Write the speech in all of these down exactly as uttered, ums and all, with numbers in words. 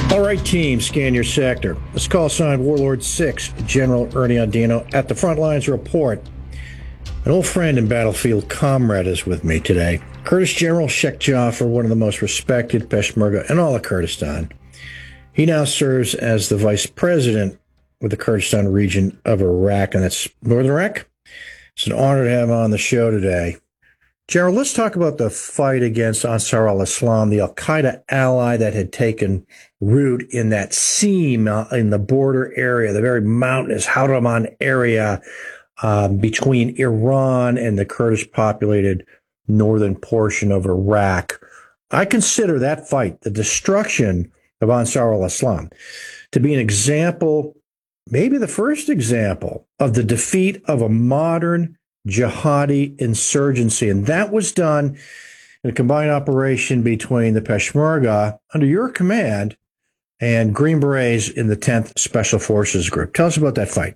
All right, team, scan your sector. Let's call sign Warlord six, General Ernie Andino at the front lines report. An old friend and battlefield comrade is with me today. Kurdish General Sheikh Jaffer, one of the most respected Peshmerga in all of Kurdistan. He now serves as the vice president with the Kurdistan region of Iraq, and that's northern Iraq. It's an honor to have him on the show today. General, let's talk about the fight against Ansar al-Islam, the al-Qaeda ally that had taken root in that seam uh, in the border area, the very mountainous Hawraman area uh, between Iran and the Kurdish-populated northern portion of Iraq. I consider that fight, the destruction of Ansar al-Islam, to be an example, maybe the first example, of the defeat of a modern jihadi insurgency. And that was done in a combined operation between the Peshmerga under your command and Green Berets in the tenth Special Forces Group. Tell us about that fight.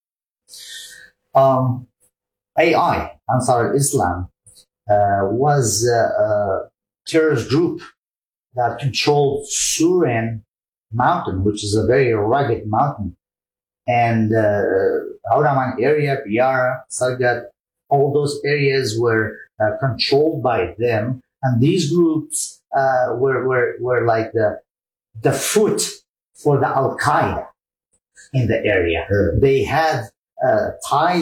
Um, A I, Ansar al-Islam, uh, was uh, a terrorist group that controlled Surin Mountain, which is a very rugged mountain, and uh, Hawraman area, Biara, Sargat, all those areas were uh, controlled by them. And these groups uh, were, were, were like the, the foot for the Al-Qaeda in the area. Yeah. They had uh, ties